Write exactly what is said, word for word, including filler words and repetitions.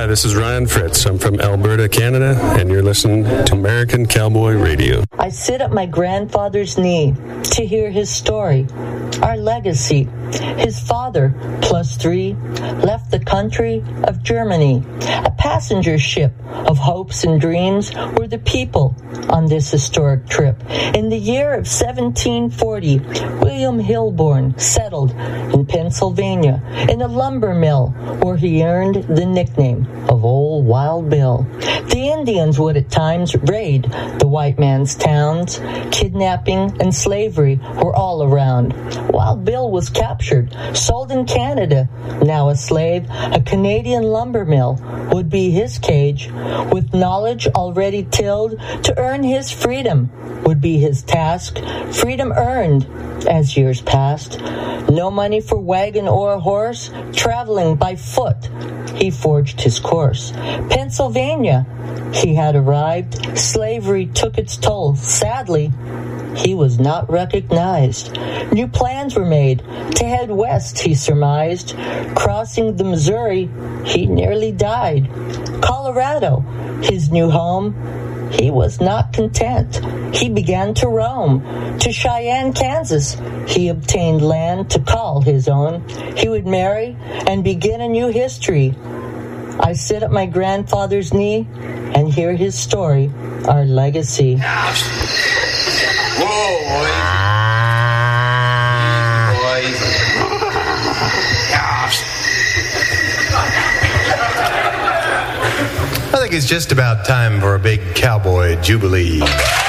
Hi, this is Ryan Fritz. I'm from Alberta, Canada, and you're listening to American Cowboy Radio. I sit at my grandfather's knee to hear his story, our legacy. His father, plus three, left the country of Germany. A passenger ship of hopes and dreams were the people on this historic trip. In the year of seventeen forty, William Hilborn settled in Pennsylvania in a lumber mill where he earned the nickname of Old Wild Bill. The Indians would at times raid the white man's towns. Kidnapping and slavery were all around. Wild Bill was captured, sold in Canada. Now a slave, a Canadian lumber mill would be his cage. With knowledge already tilled, to earn his freedom would be his task. Freedom earned as years passed. No money for wagon or horse, traveling by foot, he forged his course. Pennsylvania, he had arrived. Slavery took its toll. Sadly, he was not recognized. New plans were made to head west, he surmised. Crossing the Missouri, he nearly died. Colorado, his new home, he was not content. He began to roam. To Cheyenne, Kansas, he obtained land to call his own. He would marry and begin a new history. I sit at my grandfather's knee and hear his story, our legacy. Whoa, boys. Easy, I think it's just about time for a big cowboy jubilee.